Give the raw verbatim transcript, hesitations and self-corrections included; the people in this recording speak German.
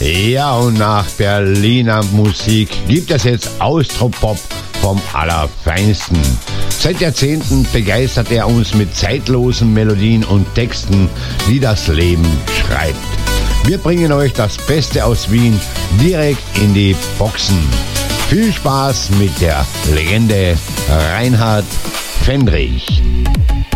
Ja, und nach Berliner Musik gibt es jetzt Austropop vom Allerfeinsten. Seit Jahrzehnten begeistert er uns mit zeitlosen Melodien und Texten, die das Leben schreibt. Wir bringen euch das Beste aus Wien direkt in die Boxen. Viel Spaß mit der Legende Reinhard Fendrich.